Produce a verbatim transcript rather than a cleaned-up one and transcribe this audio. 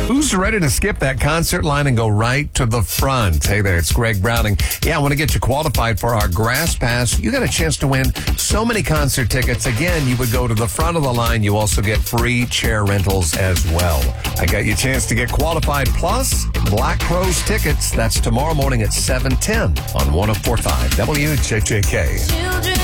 Who's ready to skip that concert line and go right to the front? Hey there, it's Greg Browning. Yeah, I want to get you qualified for our Grass Pass. You got a chance to win so many concert tickets. Again, you would go to the front of the line. You also get free chair rentals as well. I got you a chance to get qualified, plus Black Crowes tickets. That's tomorrow morning at seven ten on one oh four point five W J J K. Children